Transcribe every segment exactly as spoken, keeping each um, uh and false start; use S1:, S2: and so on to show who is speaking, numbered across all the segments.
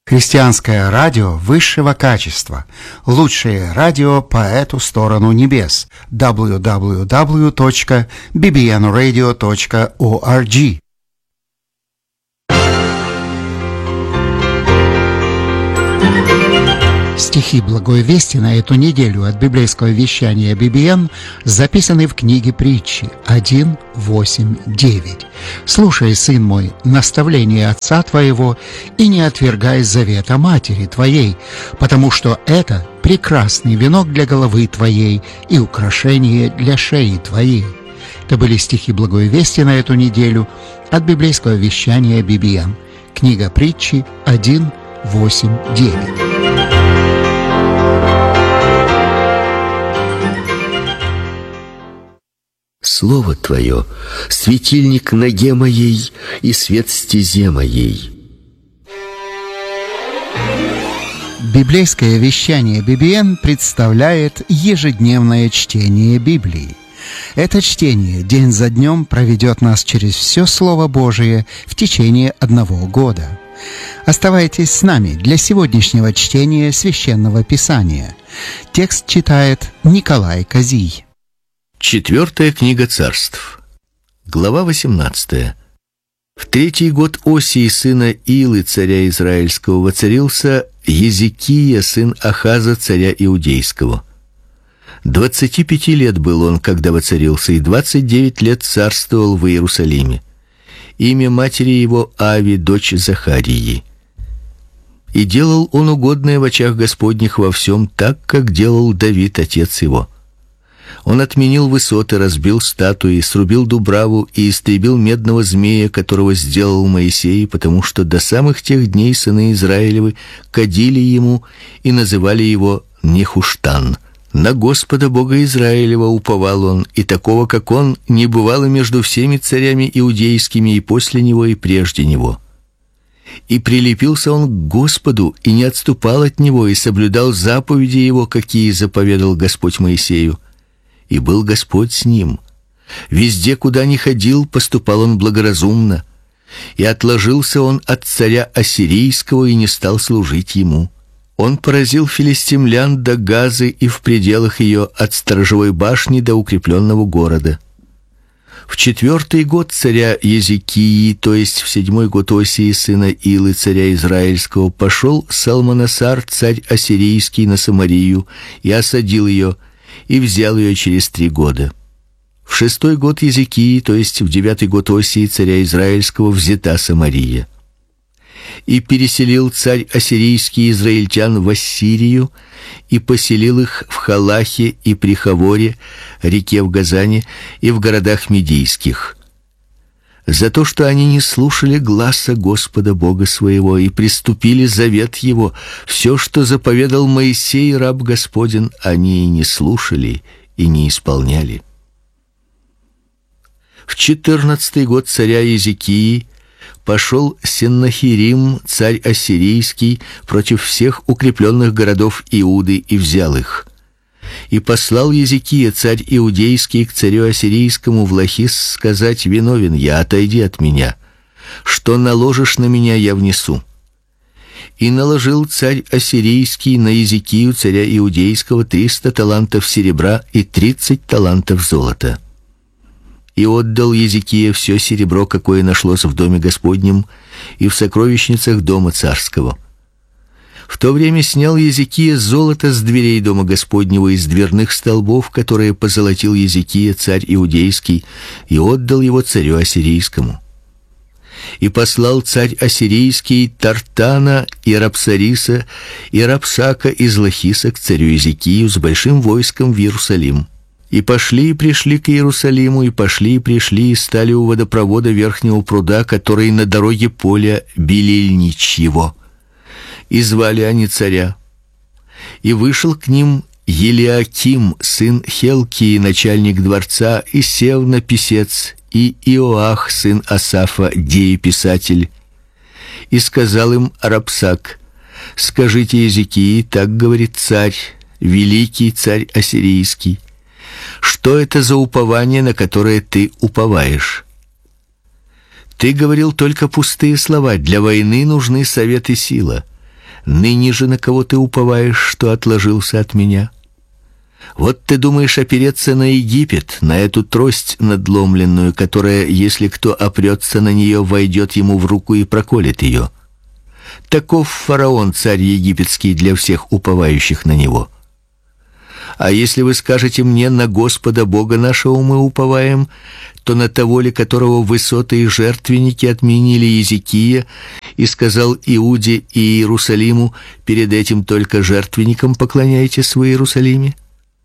S1: Христианское радио высшего качества. Лучшее радио по эту сторону небес. дабл ю дабл ю дабл ю точка би би эн радио точка орг. Стихи Благой Вести на эту неделю от библейского вещания би би эн записаны в книге Притчи один, восемь, девять. «Слушай, сын мой, наставление отца твоего, и не отвергай завета матери твоей, потому что это прекрасный венок для головы твоей и украшение для шеи твоей». Это были стихи Благой Вести на эту неделю от библейского вещания би би эн. Книга Притчи один, восемь, девять.
S2: Слово Твое — светильник ноге моей и свет стезе моей.
S1: Библейское вещание би би эн представляет ежедневное чтение Библии. Это чтение день за днем проведет нас через все Слово Божие в течение одного года. Оставайтесь с нами для сегодняшнего чтения Священного Писания. Текст читает Николай Козий.
S2: Четвертая книга Царств, глава восемнадцатая. В третий год Осии сына Илы, царя Израильского, воцарился Езекия, сын Ахаза, царя Иудейского. Двадцати пяти лет был он, когда воцарился, и двадцать девять лет царствовал в Иерусалиме. Имя матери его Ави, дочь Захарии. И делал он угодное в очах Господних во всем, так, как делал Давид, отец его. Он отменил высоты, разбил статуи, срубил дубраву и истребил медного змея, которого сделал Моисей, потому что до самых тех дней сыны Израилевы кадили ему и называли его Нехуштан. На Господа Бога Израилева уповал он, и такого, как он, не бывало между всеми царями иудейскими и после него, и прежде него. И прилепился он к Господу, и не отступал от него, и соблюдал заповеди его, какие заповедал Господь Моисею. И был Господь с ним. Везде, куда ни ходил, поступал он благоразумно. И отложился он от царя ассирийского и не стал служить ему. Он поразил филистимлян до Газы и в пределах ее, от сторожевой башни до укрепленного города. В четвертый год царя Езекии, то есть в седьмой год Осии сына Илы, царя Израильского, пошел Салманасар, царь ассирийский, на Самарию и осадил ее, и взял ее через три года. В шестой год Езекии, то есть в девятый год Осии царя Израильского, взята Самария. И переселил царь ассирийский израильтян в Ассирию, и поселил их в Халахе и при Хаворе, реке в Газане, и в городах медийских. За то, что они не слушали гласа Господа Бога своего и приступили завет его, все, что заповедал Моисей, раб Господень, они и не слушали и не исполняли. В четырнадцатый год царя Езекии пошел Сеннахирим, царь ассирийский, против всех укрепленных городов Иуды и взял их. И послал Езекия, царь иудейский, к царю ассирийскому в Лахис сказать: «Виновен я, отойди от меня. Что наложишь на меня, я внесу». И наложил царь ассирийский на Езекию, царя иудейского, триста талантов серебра и тридцать талантов золота. И отдал Езекия все серебро, какое нашлось в доме Господнем и в сокровищницах дома царского. В то время снял Езекия золото с дверей дома Господнего, из дверных столбов, которые позолотил Езекия, царь иудейский, и отдал его царю ассирийскому. И послал царь ассирийский Тартана и Рапсариса и Рапсака из Лахиса к царю Езекию с большим войском в Иерусалим. И пошли и пришли к Иерусалиму, и пошли и пришли, и стали у водопровода верхнего пруда, который на дороге поля Белильничьего. И звали они царя. И вышел к ним Елиаким, сын Хелкии, начальник дворца, и Севна, писец, и Иоах, сын Асафа, дееписатель. И сказал им Рапсак: «Скажите Езекии, так говорит царь, великий царь ассирийский, что это за упование, на которое ты уповаешь? Ты говорил только пустые слова, для войны нужны совет и сила. Ныне же на кого ты уповаешь, что отложился от меня? Вот ты думаешь опереться на Египет, на эту трость надломленную, которая, если кто опрется на нее, войдет ему в руку и проколет ее. Таков фараон, царь египетский, для всех уповающих на него. А если вы скажете мне: на Господа Бога нашего мы уповаем, то на того ли, которого высоты и жертвенники отменили Иезекия, и сказал Иуде и Иерусалиму: перед этим только жертвенникам поклоняйтесь в Иерусалиме?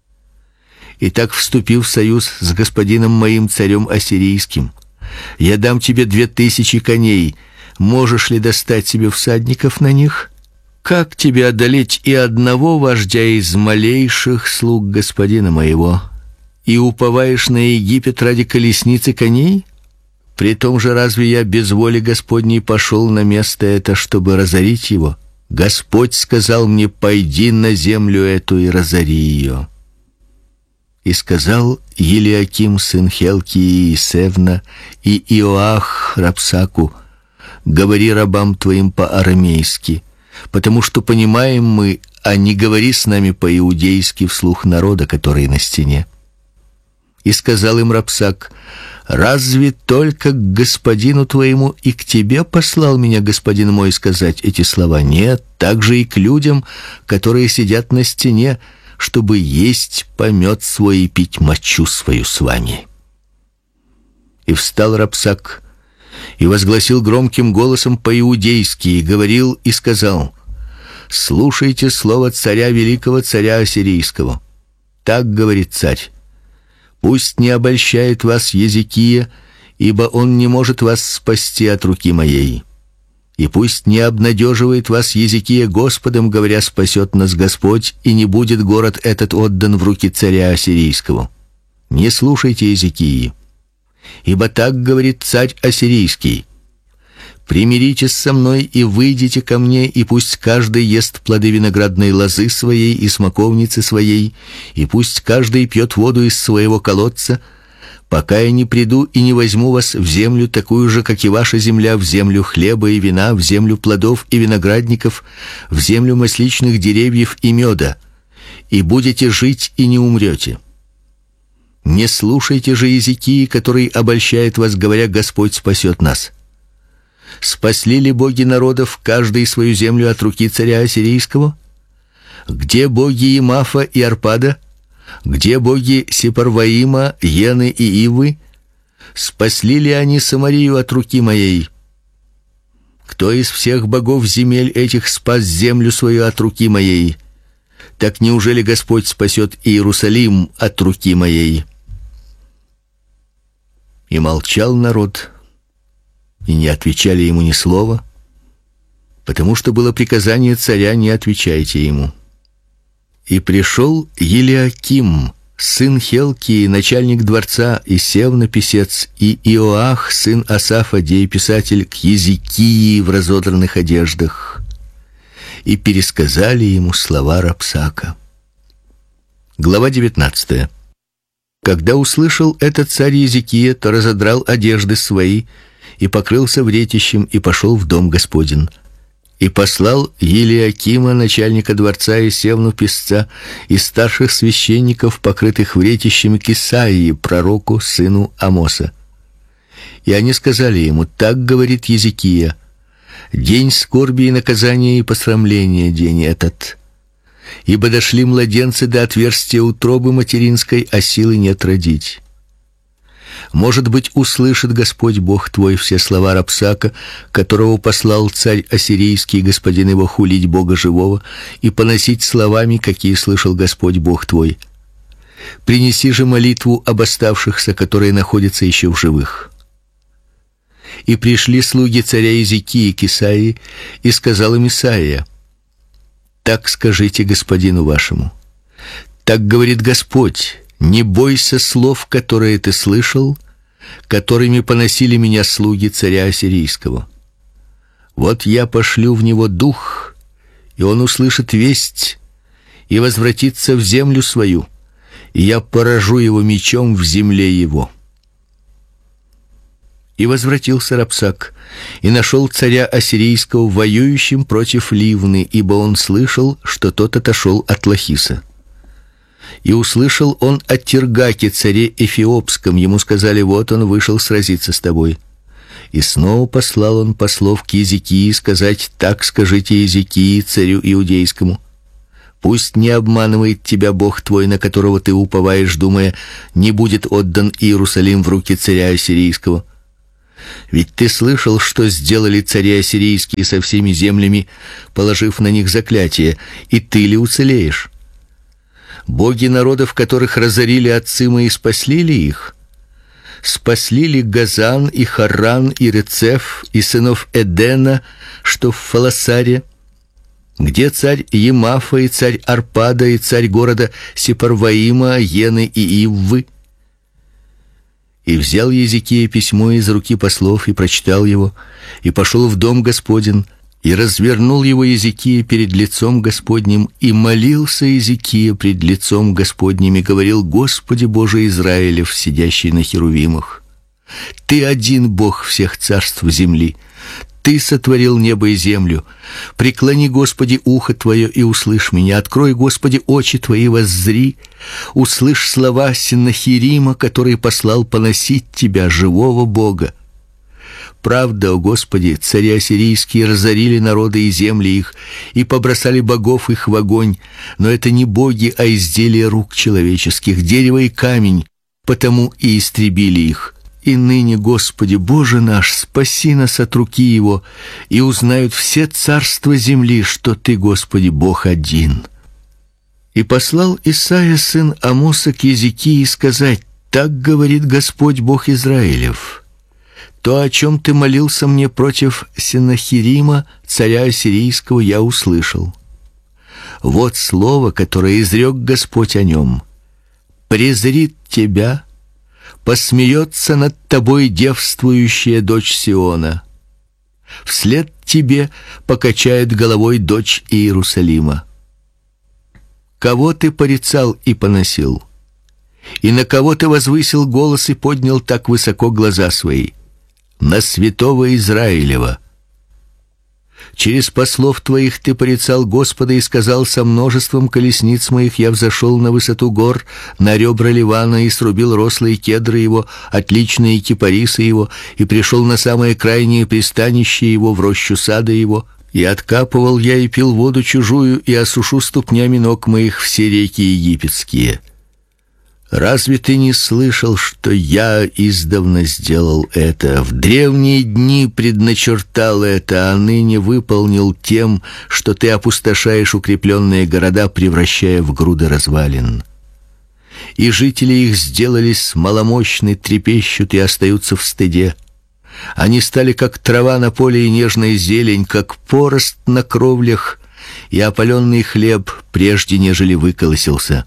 S2: Итак, вступив в союз с господином моим царем ассирийским, я дам тебе две тысячи коней. Можешь ли достать себе всадников на них? Как тебе одолеть и одного вождя из малейших слуг господина моего? И уповаешь на Египет ради колесницы коней? При том же разве я без воли Господней пошел на место это, чтобы разорить его? Господь сказал мне: пойди на землю эту и разори ее. И сказал Елиаким, сын Хелкии, и Севна, и Иоах Рапсаку: говори рабам твоим по-арамейски, потому что понимаем мы, а не говори с нами по-иудейски вслух народа, который на стене. И сказал им Рапсак: разве только к господину твоему и к тебе послал меня господин мой сказать эти слова? Нет, также и к людям, которые сидят на стене, чтобы есть помет свой и пить мочу свою с вами. И встал Рапсак и возгласил громким голосом по-иудейски, и говорил и сказал: слушайте слово царя великого, царя ассирийского. Так говорит царь: пусть не обольщает вас Езекия, ибо он не может вас спасти от руки моей. И пусть не обнадеживает вас Езекия Господом, говоря: спасет нас Господь, и не будет город этот отдан в руки царя ассирийского. Не слушайте Езекии, ибо так говорит царь ассирийский: примиритесь со мной и выйдите ко мне, и пусть каждый ест плоды виноградной лозы своей и смоковницы своей, и пусть каждый пьет воду из своего колодца, пока я не приду и не возьму вас в землю такую же, как и ваша земля, в землю хлеба и вина, в землю плодов и виноградников, в землю масличных деревьев и меда, и будете жить и не умрете. Не слушайте же Езекии, который обольщает вас, говоря: Господь спасет нас. Спасли ли боги народов каждый свою землю от руки царя ассирийского? Где боги Имафа и Арпада? Где боги Сепарваима, Йены и Ивы? Спасли ли они Самарию от руки моей? Кто из всех богов земель этих спас землю свою от руки моей? Так неужели Господь спасет Иерусалим от руки моей? И молчал народ, и не отвечали ему ни слова, потому что было приказание царя: не отвечайте ему. И пришел Елиаким, сын Хелкии, начальник дворца, и Севна писец, и Иоах, сын Асафа, дееписатель, к Езекии в разодранных одеждах, и пересказали ему слова Рапсака. Глава девятнадцатая. Когда услышал это царь Езекия, то разодрал одежды свои и покрылся вретищем, и пошел в дом Господень. И послал Елиакима, начальника дворца, и Севну писца, и старших священников, покрытых вретищем, к Исаии, пророку, сыну Амоса. И они сказали ему: так говорит Езекия: день скорби и наказания и посрамления день этот. Ибо дошли младенцы до отверстия утробы материнской, а силы нет родить. Может быть, услышит Господь Бог твой все слова Рапсака, которого послал царь ассирийский, господин его, хулить Бога живого и поносить словами, какие слышал Господь Бог твой. Принеси же молитву об оставшихся, которые находятся еще в живых. И пришли слуги царя Езекии к Исаии, и сказал им Исаия: так скажите господину вашему: так говорит Господь: не бойся слов, которые ты слышал, которыми поносили меня слуги царя ассирийского. Вот я пошлю в него дух, и он услышит весть и возвратится в землю свою, и я поражу его мечом в земле его. И возвратился Рапсак, и нашел царя ассирийского воюющим против Ливны, ибо он слышал, что тот отошел от Лахиса. И услышал он о Тиргаке, царе эфиопском. Ему сказали: вот он вышел сразиться с тобой. И снова послал он послов к Езекии сказать: так скажите Езекии, царю иудейскому: пусть не обманывает тебя Бог твой, на которого ты уповаешь, думая, не будет отдан Иерусалим в руки царя ассирийского. Ведь ты слышал, что сделали цари ассирийские со всеми землями, положив на них заклятие, и ты ли уцелеешь? Боги народов, которых разорили отцы мои, спасли ли их? Спасли ли Газан и Харран и Рецеф и сынов Эдена, что в Фаласаре? Где царь Емафа и царь Арпада и царь города Сепарваима, Йены и Иввы? И взял Езекия письмо из руки послов и прочитал его, и пошел в дом Господень, и развернул его Езекия перед лицом Господним, и молился Езекия пред лицом Господним, и говорил: Господи Боже Израилев, сидящий на херувимах, ты один Бог всех царств земли. Ты сотворил небо и землю. Преклони, Господи, ухо твое и услышь меня. Открой, Господи, очи твои, воззри. Услышь слова Сеннахирима, который послал поносить тебя, живого Бога. Правда, о Господи, цари ассирийские разорили народы и земли их и побросали богов их в огонь, но это не боги, а изделия рук человеческих, дерево и камень, потому и истребили их. И ныне, Господи, Боже наш, спаси нас от руки его, и узнают все царства земли, что Ты, Господи, Бог один. И послал Исаия сын Амоса к Езекии сказать: так говорит Господь Бог Израилев: то, о чем ты молился мне против Сеннахирима, царя ассирийского, я услышал. Вот слово, которое изрек Господь о нем: презрит тебя, посмеется над тобой девствующая дочь Сиона. Вслед тебе покачает головой дочь Иерусалима. Кого ты порицал и поносил? И на кого ты возвысил голос и поднял так высоко глаза свои? На святого Израилева. Через послов твоих ты порицал Господа и сказал: со множеством колесниц моих я взошел на высоту гор, на ребра Ливана, и срубил рослые кедры его, отличные кипарисы его, и пришел на самое крайнее пристанище его, в рощу сада его. И откапывал я и пил воду чужую, и осушу ступнями ног моих все реки египетские. Разве ты не слышал, что я издавна сделал это, в древние дни предначертал это, а ныне выполнил тем, что ты опустошаешь укрепленные города, превращая в груды развалин? И жители их сделались маломощны, трепещут и остаются в стыде. Они стали как трава на поле и нежная зелень, как порост на кровлях и опаленный хлеб, прежде нежели выколосился.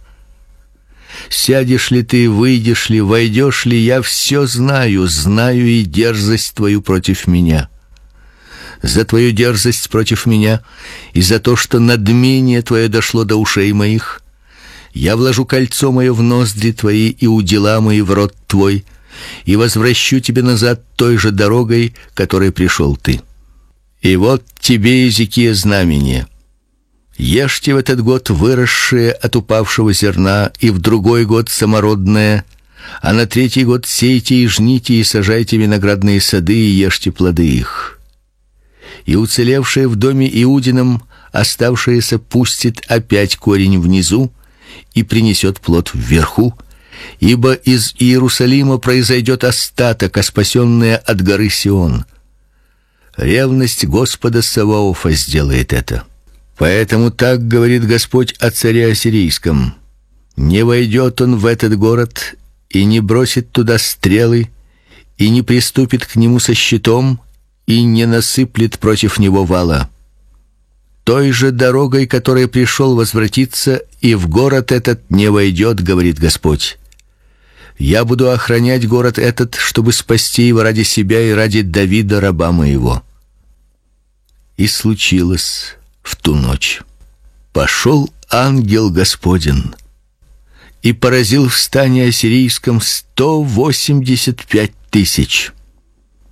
S2: Сядешь ли ты, выйдешь ли, войдешь ли, я все знаю, знаю и дерзость твою против меня. За твою дерзость против меня и за то, что надмение твое дошло до ушей моих, я вложу кольцо мое в ноздри твои и удила мои в рот твой, и возвращу тебе назад той же дорогой, которой пришел ты. И вот тебе, Езекия, знамение. Ешьте в этот год выросшее от упавшего зерна, и в другой год самородное, а на третий год сейте и жните и сажайте виноградные сады и ешьте плоды их. И уцелевшее в доме Иудином, оставшееся пустит опять корень внизу и принесет плод вверху, ибо из Иерусалима произойдет остаток, а спасенное от горы Сион. Ревность Господа Саваофа сделает это. Поэтому так говорит Господь о царе ассирийском: не войдет он в этот город и не бросит туда стрелы, и не приступит к нему со щитом, и не насыплет против него вала. Той же дорогой, которой пришел, возвратиться, и в город этот не войдет, говорит Господь. Я буду охранять город этот, чтобы спасти его ради себя и ради Давида раба моего. И случилось в ту ночь: пошел ангел Господень и поразил в стане ассирийском сто восемьдесят пять тысяч.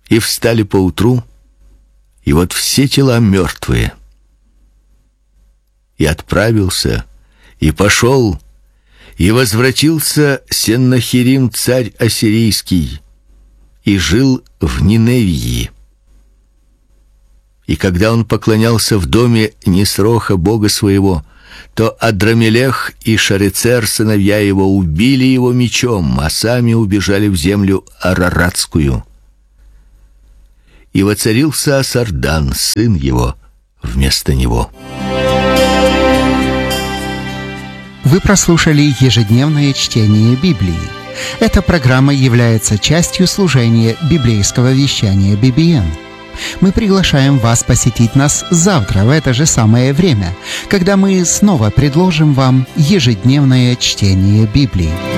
S2: и встали поутру, и вот все тела мертвые. И отправился, и пошел, и возвратился Сеннахерим, царь ассирийский, и жил в Ниневии. И когда он поклонялся в доме Нисроха, бога своего, то Адрамелех и Шарецер, сыновья его, убили его мечом, а сами убежали в землю Араратскую. И воцарился Асардан, сын его, вместо него.
S1: Вы прослушали ежедневное чтение Библии. Эта программа является частью служения библейского вещания би би эн. Мы приглашаем вас посетить нас завтра в это же самое время, когда мы снова предложим вам ежедневное чтение Библии.